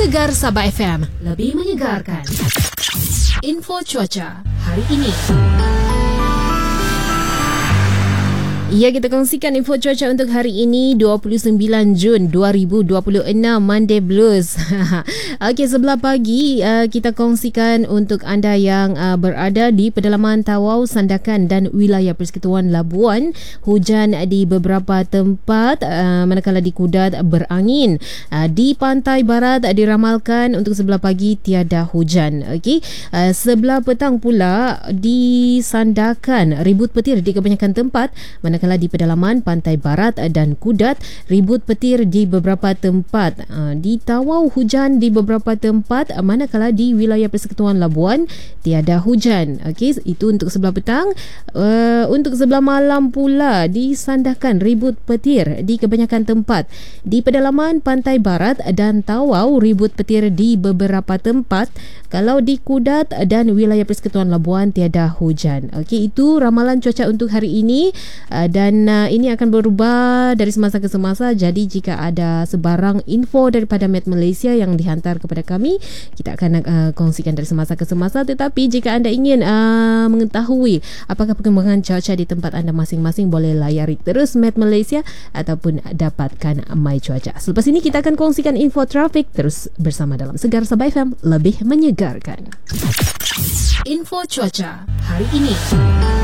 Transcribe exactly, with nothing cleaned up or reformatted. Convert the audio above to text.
Gegar Sabah F M, lebih menyegarkan. Info cuaca hari ini. Ya, kita kongsikan info cuaca untuk hari ini dua puluh sembilan Jun dua ribu dua puluh enam, Monday Blues. Okey, sebelah pagi uh, kita kongsikan untuk anda yang uh, berada di pedalaman Tawau, Sandakan dan wilayah Persekutuan Labuan, hujan di beberapa tempat, uh, manakala di Kudat berangin. Uh, di pantai barat diramalkan untuk sebelah pagi tiada hujan. Okey, uh, sebelah petang pula di Sandakan ribut petir di kebanyakan tempat, manakala di pedalaman pantai barat dan Kudat ribut petir di beberapa tempat. Di Tawau hujan di beberapa tempat, manakala di wilayah Persekutuan Labuan tiada hujan. Okey, itu untuk sebelah petang. Uh, untuk sebelah malam pula di Sandakan ribut petir di kebanyakan tempat. Di pedalaman pantai barat dan Tawau ribut petir di beberapa tempat. Kalau di Kudat dan wilayah Persekutuan Labuan tiada hujan. Okey, itu ramalan cuaca untuk hari ini. Uh, dan uh, ini akan berubah dari semasa ke semasa. Jadi jika ada sebarang info daripada Met Malaysia yang dihantar kepada kami, kita akan uh, kongsikan dari semasa ke semasa. Tetapi jika anda ingin uh, mengetahui apakah perkembangan cuaca di tempat anda masing-masing, boleh layari terus Met Malaysia ataupun dapatkan My Cuaca. Selepas ini kita akan kongsikan info trafik terus bersama dalam Segar Sabah F M, lebih menyegarkan. Info cuaca hari ini.